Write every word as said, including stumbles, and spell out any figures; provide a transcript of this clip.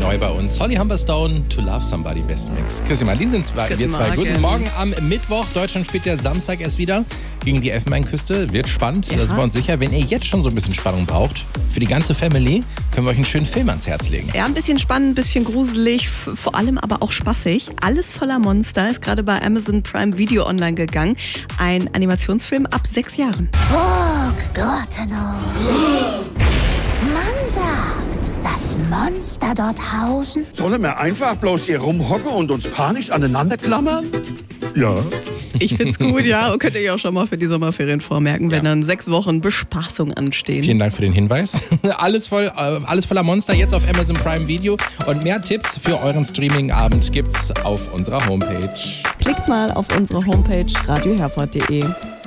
neu bei uns. Holly Humberstone, To Love Somebody, Best Mix. Chrissy Marlin sind zwei, wir zwei. Morgen. Guten Morgen am Mittwoch. Deutschland spielt ja Samstag erst wieder gegen die Elfenbeinküste. Wird spannend, Ja. da sind wir uns sicher. Wenn ihr jetzt schon so ein bisschen Spannung braucht, für die ganze Family, können wir euch einen schönen Film ans Herz legen. Ja, ein bisschen spannend, ein bisschen gruselig, f- vor allem aber auch spaßig. Alles voller Monster ist gerade bei Amazon Prime Video online gegangen. Ein Animationsfilm ab sechs Jahren. Burg Grottenau. Man sagt, dass Monster dort hausen. Sollen wir einfach bloß hier rumhocken und uns panisch aneinander klammern? Ja. Ich find's gut, ja. Und könnt ihr euch auch schon mal für die Sommerferien vormerken, wenn Ja. dann sechs Wochen Bespaßung anstehen. Vielen Dank für den Hinweis. Alles, voll, äh, alles voller Monster jetzt auf Amazon Prime Video. Und mehr Tipps für euren Streaming-Abend gibt's auf unserer Homepage. Klickt mal auf unsere Homepage radio herford punkt de.